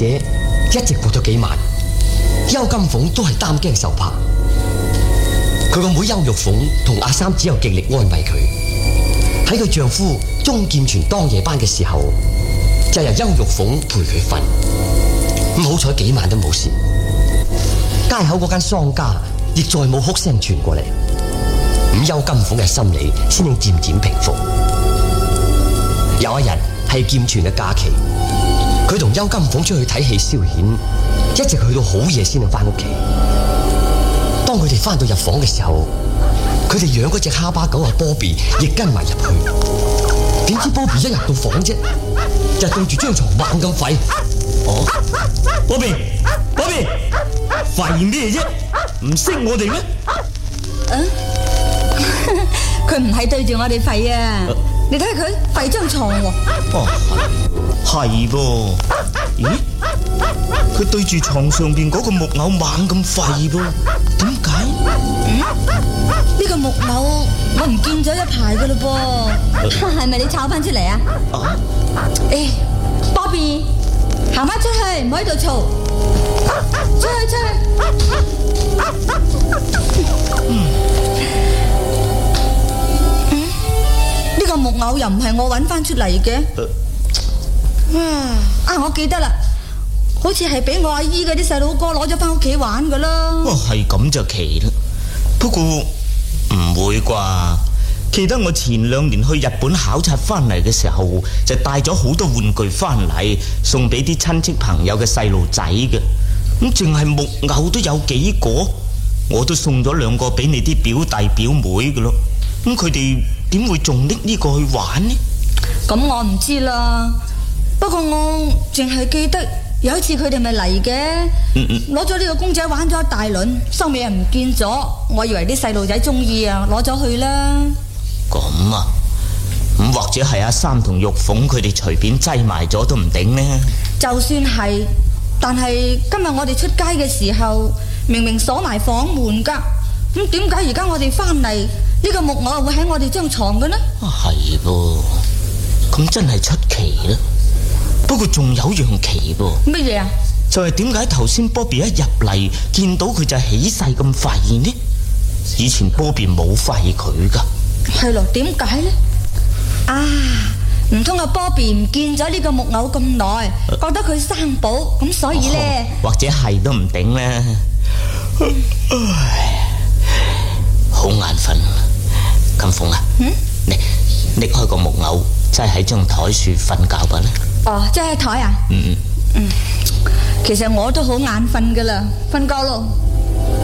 者一直過咗幾晚，邱金鳳都係擔驚受怕。佢個妹邱玉鳳同阿三只有極力安慰佢。喺佢丈夫鍾劍泉當夜班嘅時候，就由邱玉鳳陪佢瞓。咁好彩幾晚都冇事。街口嗰間商家亦再冇哭聲傳過嚟。咁邱金鳳嘅心理先至漸漸平復。有一日係劍泉嘅假期，佢同邱金鳳出去睇戲消遣，一直去到好夜先至翻屋企。當佢哋翻到入房嘅時候，佢哋養嗰隻哈巴狗阿波比亦跟埋入去。點知波比一入到房啫，就對住張床猛咁吠。哦，波比，吠咩啫？唔識我哋咩？ 佢唔係對住我哋吠啊！你睇下佢吠張床喎。 哦，係噃。咦？佢對住床上邊嗰個木偶猛咁吠噃？點解？ 呢個木偶我唔見咗一排噶嘞噃，係咪你炒翻出嚟啊？波比，行翻出去，唔好喺度嘈，出去。呢個木偶又唔係我揾翻出嚟嘅。我記得啦，好似係俾我阿姨嗰啲細佬哥攞咗翻屋企玩噶啦。 係咁就奇啦。不過唔會啩？記得我前2年去日本考察翻嚟嘅時候，就帶咗好多玩具翻嚟，送俾啲親戚朋友嘅細路仔嘅。咁淨係木偶都有幾個，我都送咗2個俾你啲表弟表妹嘅咯。咁佢哋點會仲拎呢個去玩呢？ 咁我唔知啦。不過我淨係記得有一次佢哋咪嚟嘅，攞咗呢個公仔玩咗一大輪，收尾又唔見咗。我以為啲細路仔中意啊，攞咗去啦。 咁啊，咁或者係阿三同玉鳳佢哋隨便擠埋咗都唔定呢。 就算係，但係今日我哋出街嘅時候，明明鎖埋房門噶，咁點解而家我哋翻嚟呢個木偶會喺我哋張床嘅呢？ 係噃，咁真係出奇啦。不過仲有樣奇噃。 乜嘢啊？ 就係點解頭先波比一入嚟見到佢就起勢咁吠呢？以前波比冇吠佢噶。 係咯，點解呢？唔通阿波比唔見咗呢個木偶咁耐，覺得佢生寶，咁所以呢， 或者係都唔定呢。好眼瞓，金鳳啊，你拎開個木偶，擠喺張台樹瞓覺吧呢。 即係喺台啊？其實我都好眼瞓噶啦，瞓覺咯。